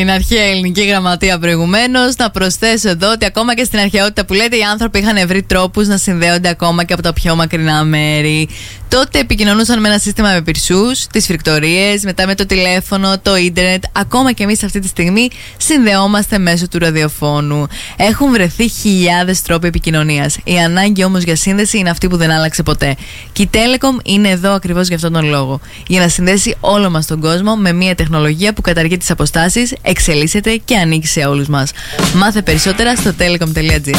Την αρχαία ελληνική γραμματεία προηγουμένως. Να προσθέσω εδώ ότι ακόμα και στην αρχαιότητα που λέτε, οι άνθρωποι είχαν βρει τρόπους να συνδέονται ακόμα και από τα πιο μακρινά μέρη. Τότε επικοινωνούσαν με ένα σύστημα με πυρσούς, τις φρικτορίες, μετά με το τηλέφωνο, το ίντερνετ. Ακόμα και εμείς αυτή τη στιγμή συνδεόμαστε μέσω του ραδιοφώνου. Έχουν βρεθεί χιλιάδες τρόποι επικοινωνίας. Η ανάγκη όμως για σύνδεση είναι αυτή που δεν άλλαξε ποτέ. Και η Telecom είναι εδώ ακριβώς για αυτόν τον λόγο. Για να συνδέσει όλο μας τον κόσμο με μια τεχνολογία που καταργεί τις αποστάσεις, εξελίσσεται και ανήκει σε όλους μας. Μάθε περισσότερα στο telecom.gr.